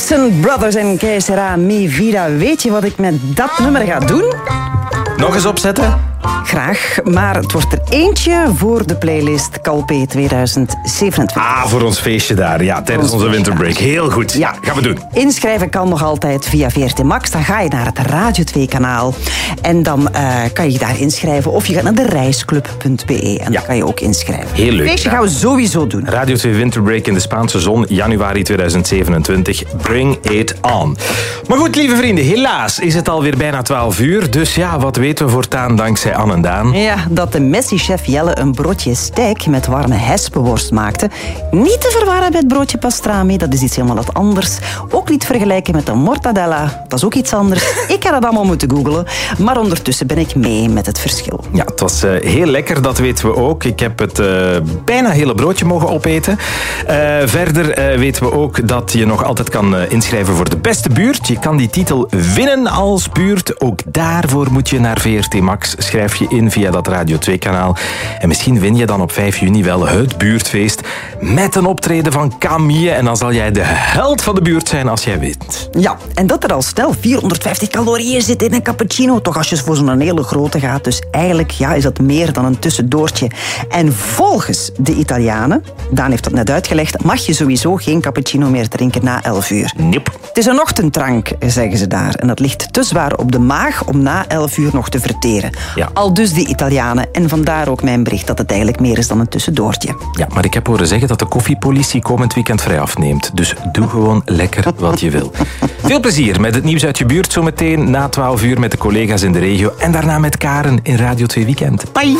Jackson Brothers en Que Sera Mi Vida. Weet je wat ik met dat nummer ga doen? Nog eens opzetten? Graag, maar het wordt er eentje voor de playlist Calpe 2027. Voor ons feestje daar. Ja, tijdens onze winterbreak. Heel goed. Ja, gaan we doen. Inschrijven kan nog altijd via VRT Max. Dan ga je naar het Radio 2-kanaal. En dan kan je je daar inschrijven. Of je gaat naar de reisclub.be. En dan kan je ook inschrijven. Heel leuk. Feestje gaan we sowieso doen. Radio 2 Winterbreak in de Spaanse zon, januari 2027. Bring it on. Maar goed, lieve vrienden, helaas is het alweer bijna 12 uur. Dus ja, wat weten we voortaan dankzij Anne en Daan? Ja, dat de Messi-chef Jelle een broodje steak met warme hespenworst maakte. Niet te verwarren met broodje pastrami, dat is iets helemaal wat anders. Ook niet vergelijken met een mortadella, dat is ook iets anders. Ik had het allemaal moeten googlen, maar ondertussen ben ik mee met het verschil. Ja, het was heel lekker, dat weten we ook. Ik heb het bijna hele broodje mogen opeten. Verder weten we ook dat je nog altijd kan inschrijven voor de beste buurt. Je kan die titel winnen als buurt. Ook daarvoor moet je naar VRT Max. Schrijf je in via dat Radio 2-kanaal. En misschien win je dan op 5 juni wel het buurtfeest met een optreden van Camille. En dan zal jij de held van de buurt zijn als jij wint. Ja, en dat er al snel 450 calorieën zit in een cappuccino. Toch als je voor zo'n hele grote gaat. Dus eigenlijk is dat meer dan een tussendoortje. En volgens de Italianen, Daan heeft dat net uitgelegd, mag je sowieso geen cappuccino meer drinken na 11 uur. Nope. Het is een ochtenddrank, zeggen ze daar. En dat ligt te zwaar op de maag om na 11 uur nog te verteren. Ja. Al dus die Italianen. En vandaar ook mijn bericht dat het eigenlijk meer is dan een tussendoortje. Ja, maar ik heb horen zeggen dat de koffiepolitie komend weekend vrij afneemt. Dus doe gewoon lekker wat je wil. Veel plezier met het nieuws uit je buurt zometeen na 12 uur met de collega's in de regio. En daarna met Karen in Radio 2 Weekend. Bye!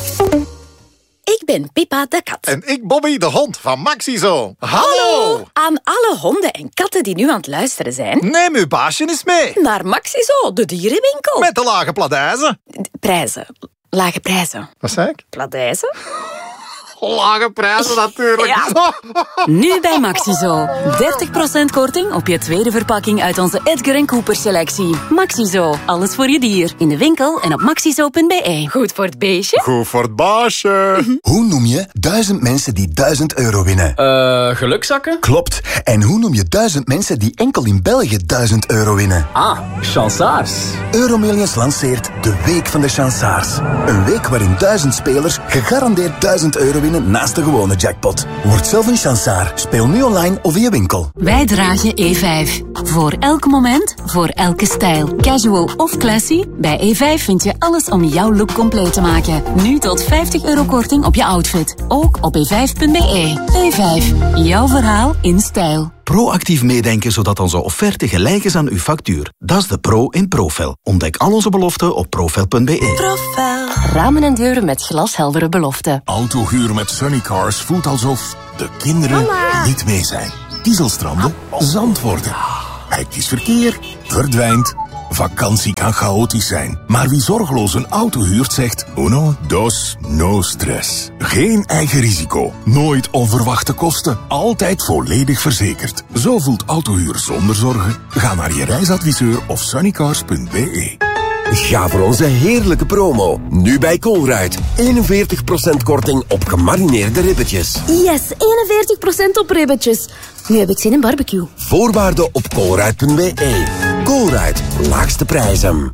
Ik ben Pippa de kat. En ik Bobby de hond van Maxizo. Hallo! Aan alle honden en katten die nu aan het luisteren zijn. Neem uw baasje eens mee. Naar Maxizo, de dierenwinkel. Met de lage pladijzen. Prijzen. Lage prijzen. Wat zei ik? Pladijzen? Lage prijzen natuurlijk. Ja. Nu bij Maxizo. 30% korting op je tweede verpakking uit onze Edgar & Cooper selectie. Maxizo. Alles voor je dier. In de winkel en op maxizo.be. Goed voor het beestje. Goed voor het baasje. Hoe noem je 1000 mensen die 1000 euro winnen? Gelukzakken? Klopt. En hoe noem je 1000 mensen die enkel in België 1000 euro winnen? Chansaars. Euromillions lanceert de Week van de Chansaars. Een week waarin 1000 spelers gegarandeerd 1000 euro winnen naast de gewone jackpot. Word zelf een chansaar. Speel nu online of in je winkel. Wij dragen E5. Voor elk moment, voor elke stijl. Casual of classy, bij E5 vind je alles om jouw look compleet te maken. Nu tot 50 euro korting op je outfit. Ook op e5.be. E5. Jouw verhaal in stijl. Proactief meedenken zodat onze offerte gelijk is aan uw factuur. Dat is de pro in Profel. Ontdek al onze beloften op profel.be. Profel. Ramen en deuren met glasheldere beloften. Autohuur met Sunnycars voelt alsof de kinderen niet mee zijn. Dieselstranden, zand worden. Hectisch verkeer, verdwijnt. Vakantie kan chaotisch zijn. Maar wie zorgeloos een auto huurt zegt uno, dos, no stress. Geen eigen risico. Nooit onverwachte kosten. Altijd volledig verzekerd. Zo voelt autohuur zonder zorgen. Ga naar je reisadviseur of sunnycars.be. Ga voor onze heerlijke promo. Nu bij Colruyt. 41% korting op gemarineerde ribbetjes. Yes, 41% op ribbetjes. Nu heb ik zin in barbecue. Voorwaarden op colruyt.be. Colruyt, laagste prijzen.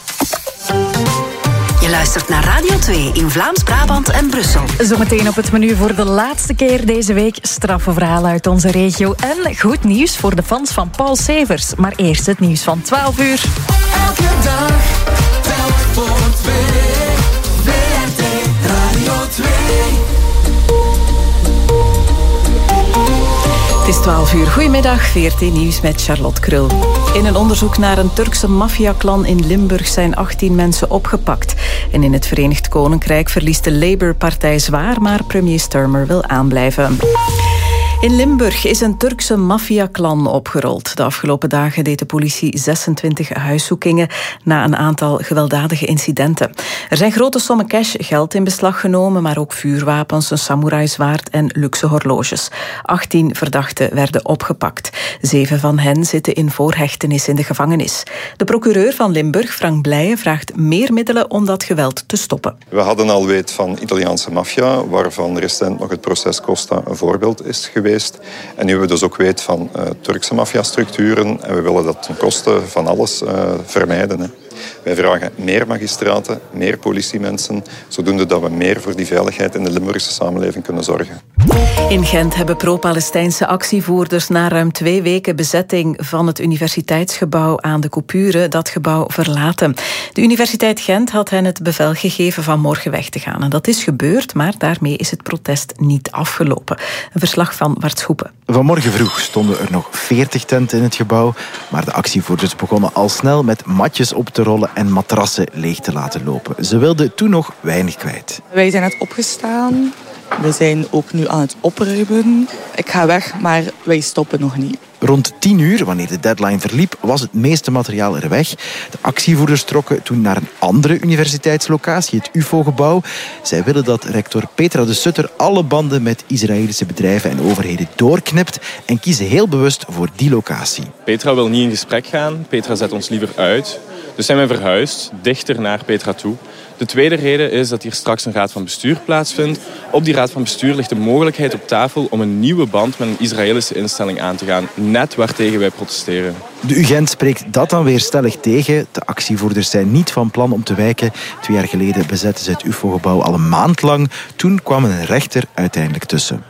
Je luistert naar Radio 2 in Vlaams-Brabant en Brussel. Zometeen op het menu voor de laatste keer deze week straffe verhalen uit onze regio en goed nieuws voor de fans van Paul Severs. Maar eerst het nieuws van 12 uur. Elke dag, telk voor twee. VRT Radio 2. Het is 12 uur. Goedemiddag, VRT Nieuws met Charlotte Krul. In een onderzoek naar een Turkse maffiaklan in Limburg zijn 18 mensen opgepakt. En in het Verenigd Koninkrijk verliest de Labour-partij zwaar, maar premier Starmer wil aanblijven. In Limburg is een Turkse maffiaklan opgerold. De afgelopen dagen deed de politie 26 huiszoekingen na een aantal gewelddadige incidenten. Er zijn grote sommen cash, geld in beslag genomen, maar ook vuurwapens, een samurai-zwaard en luxe horloges. 18 verdachten werden opgepakt. 7 van hen zitten in voorhechtenis in de gevangenis. De procureur van Limburg, Frank Blijen, vraagt meer middelen om dat geweld te stoppen. We hadden al weet van Italiaanse maffia, waarvan recent nog het proces Costa een voorbeeld is geweest. En nu hebben we dus ook weet van Turkse maffiastructuren. En we willen dat ten koste van alles vermijden. Hè. Wij vragen meer magistraten, meer politiemensen, zodoende dat we meer voor die veiligheid in de Limburgse samenleving kunnen zorgen. In Gent hebben pro-Palestijnse actievoerders na ruim 2 weken bezetting van het universiteitsgebouw aan de Coupure dat gebouw verlaten. De Universiteit Gent had hen het bevel gegeven van morgen weg te gaan. En dat is gebeurd, maar daarmee is het protest niet afgelopen. Een verslag van Bart Schoepen. Vanmorgen vroeg stonden er nog 40 tenten in het gebouw, maar de actievoerders begonnen al snel met matjes op te rollen en matrassen leeg te laten lopen. Ze wilden toen nog weinig kwijt. Wij zijn net opgestaan. We zijn ook nu aan het opruimen. Ik ga weg, maar wij stoppen nog niet. Rond 10 uur, wanneer de deadline verliep, was het meeste materiaal er weg. De actievoerders trokken toen naar een andere universiteitslocatie, het UFO-gebouw. Zij willen dat rector Petra de Sutter alle banden met Israëlische bedrijven en overheden doorknipt en kiezen heel bewust voor die locatie. Petra wil niet in gesprek gaan. Petra zet ons liever uit. Dus zijn we verhuisd, dichter naar Petra toe. De tweede reden is dat hier straks een raad van bestuur plaatsvindt. Op die raad van bestuur ligt de mogelijkheid op tafel om een nieuwe band met een Israëlische instelling aan te gaan. Net waartegen wij protesteren. De UGent spreekt dat dan weer stellig tegen. De actievoerders zijn niet van plan om te wijken. 2 jaar geleden bezetten ze het UFO-gebouw al een maand lang. Toen kwam een rechter uiteindelijk tussen.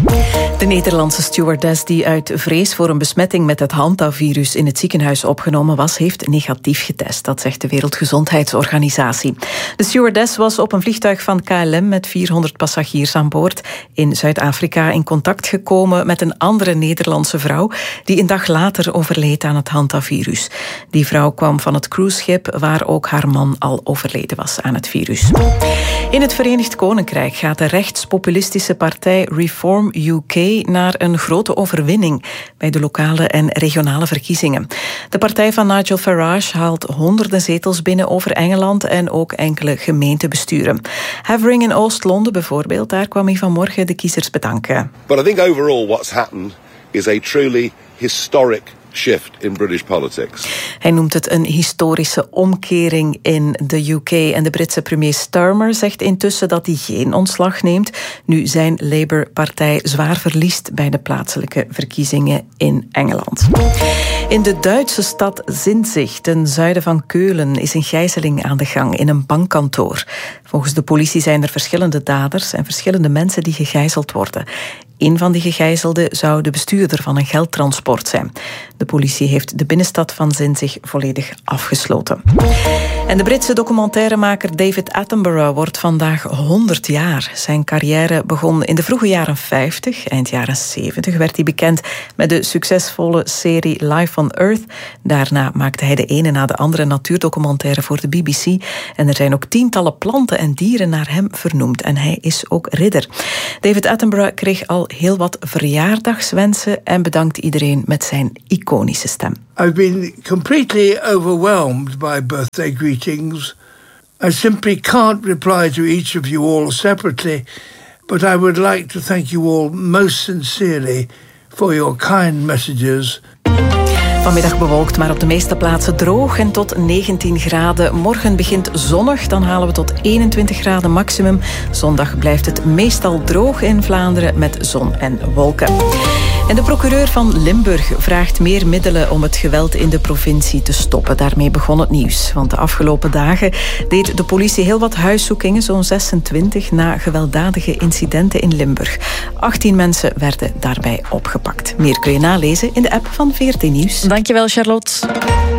De Nederlandse stewardess die uit vrees voor een besmetting met het Hantavirus in het ziekenhuis opgenomen was, heeft negatief getest. Dat zegt de Wereldgezondheidsorganisatie. De stewardess was op een vliegtuig van KLM met 400 passagiers aan boord in Zuid-Afrika in contact gekomen met een andere Nederlandse vrouw die een dag later overleed aan het Hantavirus. Die vrouw kwam van het cruiseschip waar ook haar man al overleden was aan het virus. In het Verenigd Koninkrijk gaat de rechtspopulistische partij Reform UK naar een grote overwinning bij de lokale en regionale verkiezingen. De partij van Nigel Farage haalt honderden zetels binnen over Engeland en ook enkele gemeentebesturen. Havering in Oost-Londen bijvoorbeeld, daar kwam hij vanmorgen de kiezers bedanken. But I think overall what's happened is a truly historic shift in British politics. Hij noemt het een historische omkering in de UK. En de Britse premier Starmer zegt intussen dat hij geen ontslag neemt nu zijn Labour-partij zwaar verliest bij de plaatselijke verkiezingen in Engeland. In de Duitse stad Sinzig, ten zuiden van Keulen, is een gijzeling aan de gang in een bankkantoor. Volgens de politie zijn er verschillende daders en verschillende mensen die gegijzeld worden. Een van die gegijzelden zou de bestuurder van een geldtransport zijn. De politie heeft de binnenstad van Sinzig volledig afgesloten. En de Britse documentairemaker David Attenborough wordt vandaag 100 jaar. Zijn carrière begon in de vroege jaren 50. Eind jaren 70 werd hij bekend met de succesvolle serie Life on Earth. Daarna maakte hij de ene na de andere natuurdocumentaire voor de BBC. En er zijn ook tientallen planten en dieren naar hem vernoemd. En hij is ook ridder. David Attenborough kreeg al heel wat verjaardagswensen en bedankt iedereen met zijn iconische stem. I've been completely overwhelmed by birthday greetings. I simply can't reply to each of you all separately, but I would like to thank you all most sincerely for your kind messages. Vanmiddag bewolkt, maar op de meeste plaatsen droog en tot 19 graden. Morgen begint zonnig, dan halen we tot 21 graden maximum. Zondag blijft het meestal droog in Vlaanderen met zon en wolken. En de procureur van Limburg vraagt meer middelen om het geweld in de provincie te stoppen. Daarmee begon het nieuws. Want de afgelopen dagen deed de politie heel wat huiszoekingen, zo'n 26, na gewelddadige incidenten in Limburg. 18 mensen werden daarbij opgepakt. Meer kun je nalezen in de app van VRT Nieuws. Dankjewel, Charlotte.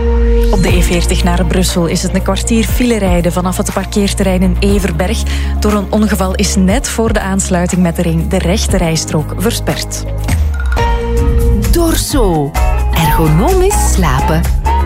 Op de E40 naar Brussel is het een kwartier file rijden vanaf het parkeerterrein in Everberg. Door een ongeval is net voor de aansluiting met de ring de rechte rijstrook versperd. Dorso. Ergonomisch slapen.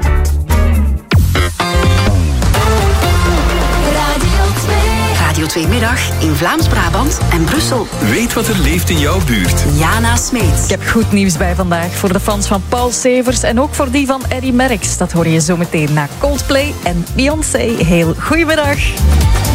Radio 2 Middag in Vlaams-Brabant en Brussel. Weet wat er leeft in jouw buurt. Jana Smeets. Ik heb goed nieuws bij vandaag voor de fans van Paul Severs en ook voor die van Eddy Merckx. Dat hoor je zo meteen na Coldplay en Beyoncé. Heel goedemiddag.